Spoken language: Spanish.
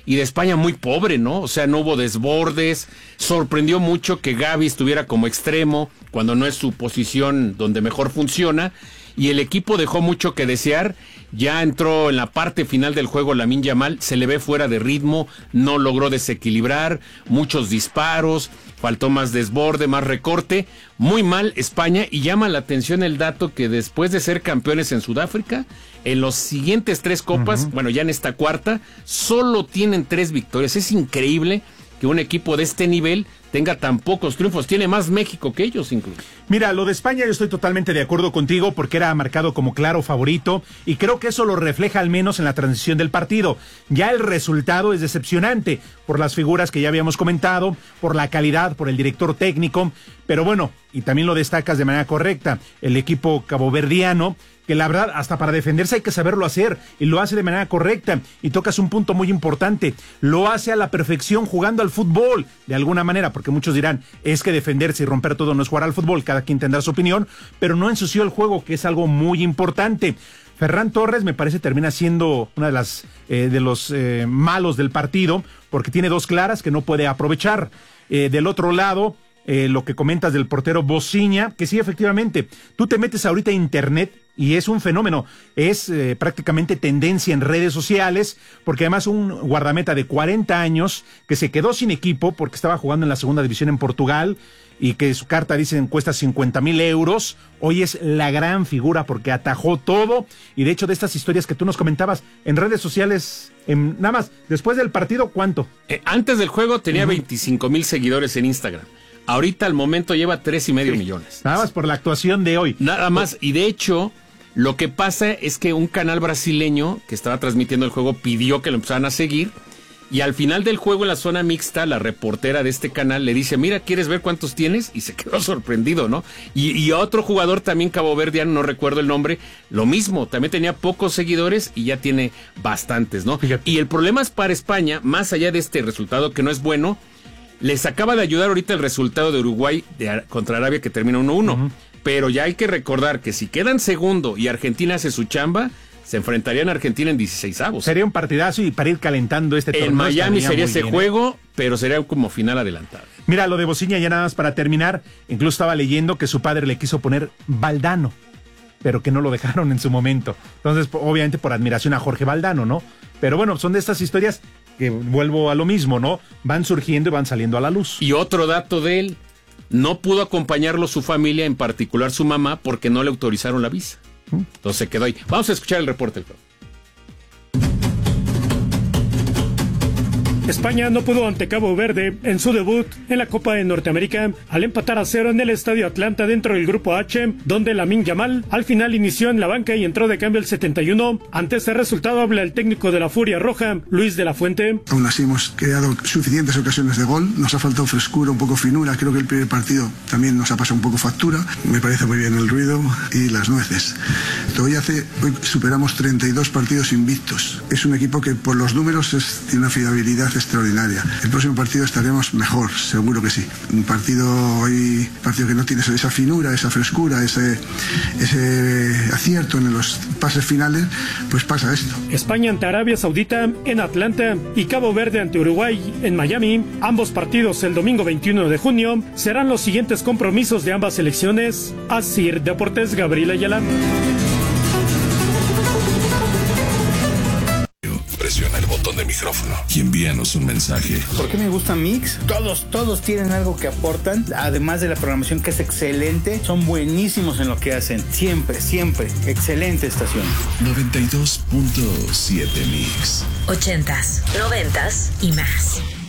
y de España muy pobre, ¿no? O sea, no hubo desbordes, sorprendió mucho que Gavi estuviera como extremo, cuando no es su posición donde mejor funciona, y el equipo dejó mucho que desear. Ya entró en la parte final del juego Lamine Yamal, se le ve fuera de ritmo, no logró desequilibrar, muchos disparos, faltó más desborde, más recorte, muy mal España, y llama la atención el dato que después de ser campeones en Sudáfrica, en los siguientes 3 copas, bueno, ya en esta cuarta, solo tienen 3 victorias. Es increíble que un equipo de este nivel tenga tan pocos triunfos. Tiene más México que ellos incluso. Mira, lo de España yo estoy totalmente de acuerdo contigo porque era marcado como claro favorito y creo que eso lo refleja al menos en la transición del partido. Ya el resultado es decepcionante por las figuras que ya habíamos comentado, por la calidad, por el director técnico, pero bueno, y también lo destacas de manera correcta, el equipo caboverdiano, que la verdad hasta para defenderse hay que saberlo hacer y lo hace de manera correcta, y tocas un punto muy importante, lo hace a la perfección jugando al fútbol de alguna manera, porque muchos dirán es que defenderse y romper todo no es jugar al fútbol, cada quien tendrá su opinión, pero no ensució el juego, que es algo muy importante. Ferran Torres me parece termina siendo una de los malos del partido, porque tiene 2 claras que no puede aprovechar. Del otro lado, lo que comentas del portero Bociña, que sí, efectivamente, tú te metes ahorita a internet y es un fenómeno, es prácticamente tendencia en redes sociales, porque además un guardameta de 40 años que se quedó sin equipo porque estaba jugando en la segunda división en Portugal y que su carta dicen cuesta 50,000 euros, hoy es la gran figura porque atajó todo, y de hecho de estas historias que tú nos comentabas en redes sociales, nada más, después del partido, ¿cuánto? Antes del juego tenía 25,000 seguidores en Instagram. Ahorita al momento lleva 3.5 millones. Nada más por la actuación de hoy. Nada más, y de hecho, lo que pasa es que un canal brasileño que estaba transmitiendo el juego pidió que lo empezaran a seguir, y al final del juego en la zona mixta, la reportera de este canal le dice, mira, ¿quieres ver cuántos tienes? Y se quedó sorprendido, ¿no? Y otro jugador también caboverdiano, no recuerdo el nombre, lo mismo, también tenía pocos seguidores y ya tiene bastantes, ¿no? Fíjate. Y el problema es para España, más allá de este resultado que no es bueno, les acaba de ayudar ahorita el resultado de Uruguay contra Arabia, que termina 1-1. Pero ya hay que recordar que si quedan segundo y Argentina hace su chamba, se enfrentarían a Argentina en 16avos. Sería un partidazo y para ir calentando este torneo. En Miami sería ese juego, pero sería como final adelantado. Mira, lo de Bociña, ya nada más para terminar, incluso estaba leyendo que su padre le quiso poner Valdano, pero que no lo dejaron en su momento. Entonces, obviamente por admiración a Jorge Valdano, ¿no? Pero bueno, son de estas historias que vuelvo a lo mismo, ¿no? Van surgiendo y van saliendo a la luz. Y otro dato de él, no pudo acompañarlo su familia, en particular su mamá, porque no le autorizaron la visa. Entonces se quedó ahí. Vamos a escuchar el reporte del juego. España no pudo ante Cabo Verde en su debut en la Copa de Norteamérica al empatar a 0 en el Estadio Atlanta dentro del Grupo H, donde Lamine Yamal al final inició en la banca y entró de cambio el 71. Ante este resultado habla el técnico de la Furia Roja, Luis de la Fuente. Aún así hemos creado suficientes ocasiones de gol, nos ha faltado frescura, un poco finura, creo que el primer partido también nos ha pasado un poco factura, me parece muy bien el ruido y las nueces. Hoy superamos 32 partidos invictos, es un equipo que por los números tiene una fiabilidad extraordinaria. El próximo partido estaremos mejor, seguro que sí. Un partido que no tiene esa finura, esa frescura, ese acierto en los pases finales, pues pasa esto. España ante Arabia Saudita en Atlanta y Cabo Verde ante Uruguay en Miami. Ambos partidos el domingo 21 de junio serán los siguientes compromisos de ambas selecciones. Asir Deportes, Gabriel Ayala. Presiona el botón de micrófono y envíanos un mensaje. ¿Por qué me gusta Mix? Todos tienen algo que aportan, además de la programación que es excelente, son buenísimos en lo que hacen, siempre, excelente estación. 92.7 Mix. 80s, 90s y más.